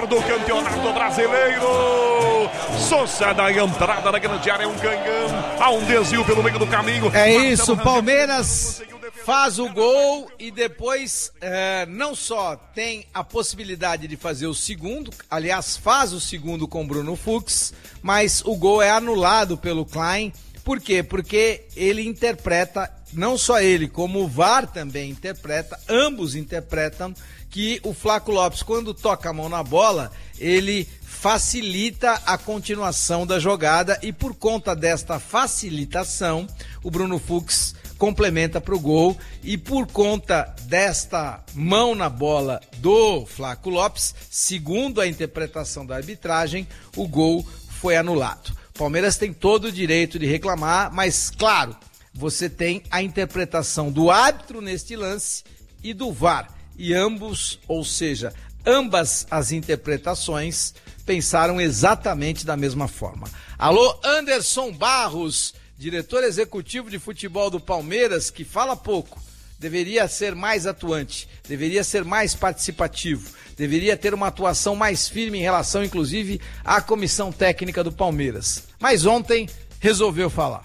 líder do Campeonato Brasileiro. Souza da entrada na grande área, um canhão, há um desvio pelo meio do caminho. É isso, Palmeiras faz o gol e depois não só tem a possibilidade de fazer o segundo, aliás, faz o segundo com Bruno Fux, mas o gol é anulado pelo Klein. Por quê? Porque ele interpreta, não só ele, como o VAR também interpreta, ambos interpretam que o Flaco Lopes, quando toca a mão na bola, ele facilita a continuação da jogada e por conta desta facilitação, o Bruno Fux complementa para o gol e por conta desta mão na bola do Flaco Lopes, segundo a interpretação da arbitragem, o gol foi anulado. Palmeiras tem todo o direito de reclamar, mas claro, você tem a interpretação do árbitro neste lance e do VAR. E ambos, ou seja, ambas as interpretações pensaram exatamente da mesma forma. Alô, Anderson Barros, diretor executivo de futebol do Palmeiras, que fala pouco, deveria ser mais atuante, deveria ser mais participativo, deveria ter uma atuação mais firme em relação, inclusive, à comissão técnica do Palmeiras. Mas ontem resolveu falar.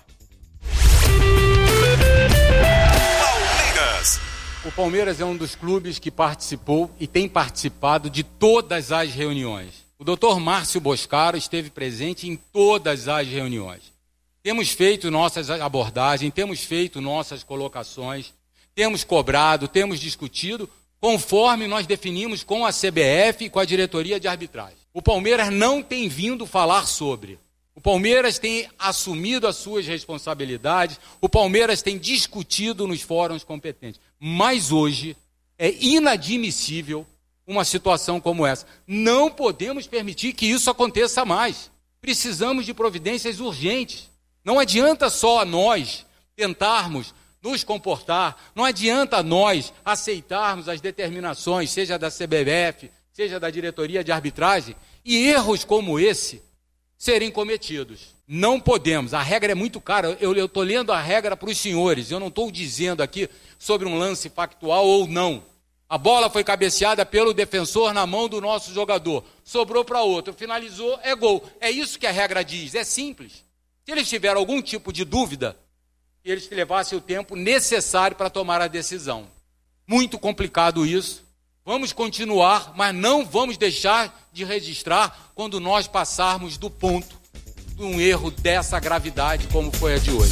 O Palmeiras é um dos clubes que participou e tem participado de todas as reuniões. O doutor Márcio Boscaro esteve presente em todas as reuniões. Temos feito nossas abordagens, temos feito nossas colocações, temos cobrado, temos discutido, conforme nós definimos com a CBF e com a diretoria de arbitragem. O Palmeiras não tem vindo falar sobre. O Palmeiras tem assumido as suas responsabilidades, o Palmeiras tem discutido nos fóruns competentes. Mas hoje é inadmissível uma situação como essa. Não podemos permitir que isso aconteça mais. Precisamos de providências urgentes. Não adianta só nós tentarmos nos comportar, não adianta nós aceitarmos as determinações, seja da CBF, seja da diretoria de arbitragem, e erros como esse serem cometidos. Não podemos, a regra é muito clara, eu estou lendo a regra para os senhores, eu não estou dizendo aqui sobre um lance factual ou não. A bola foi cabeceada pelo defensor na mão do nosso jogador, sobrou para outro, finalizou, é gol. É isso que a regra diz, é simples. Se eles tiveram algum tipo de dúvida, eles levassem o tempo necessário para tomar a decisão. Muito complicado isso. Vamos continuar, mas não vamos deixar de registrar quando nós passarmos do ponto de um erro dessa gravidade como foi a de hoje.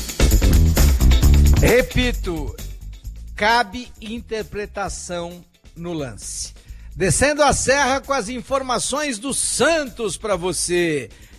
Repito, cabe interpretação no lance. Descendo a serra com as informações do Santos para você.